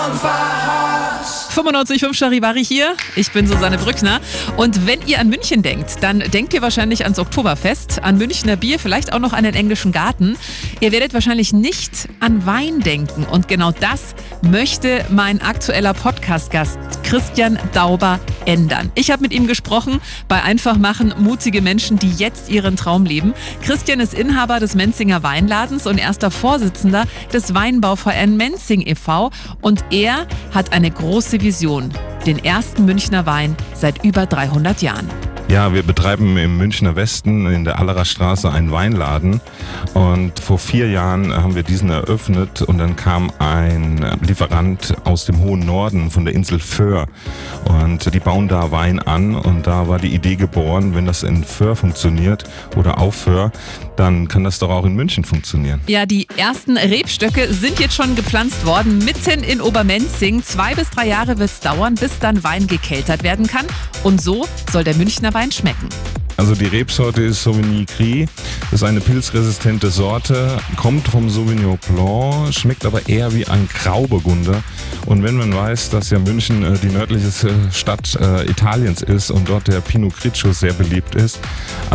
95.5 Charivari hier. Ich bin Susanne Brückner. Und wenn ihr an München denkt, dann denkt ihr wahrscheinlich ans Oktoberfest, an Münchner Bier, vielleicht auch noch an den englischen Garten. Ihr werdet wahrscheinlich nicht an Wein denken. Und genau das möchte mein aktueller Podcast-Gast Christian Dauber ändern. Ich habe mit ihm gesprochen bei Einfach machen, mutige Menschen, die jetzt ihren Traum leben. Christian ist Inhaber des Menzinger Weinladens und erster Vorsitzender des Weinbauverein Menzing e.V. Und er hat eine große Vision, den ersten Münchner Wein seit über 300 Jahren. Ja, wir betreiben im Münchner Westen in der Allerer Straße einen Weinladen und vor 4 Jahren haben wir diesen eröffnet und dann kam ein Lieferant aus dem hohen Norden von der Insel Föhr und die bauen da Wein an und da war die Idee geboren, wenn das in Föhr funktioniert oder auf Föhr, dann kann das doch auch in München funktionieren. Ja, die ersten Rebstöcke sind jetzt schon gepflanzt worden, mitten in Obermenzing. 2 bis 3 Jahre wird es dauern, bis dann Wein gekeltert werden kann. Und so soll der Münchner Wein schmecken. Also die Rebsorte ist Sauvignon Gris, das ist eine pilzresistente Sorte, kommt vom Sauvignon Blanc, schmeckt aber eher wie ein Grauburgunder. Und wenn man weiß, dass ja München die nördlichste Stadt Italiens ist und dort der Pinot Grigio sehr beliebt ist,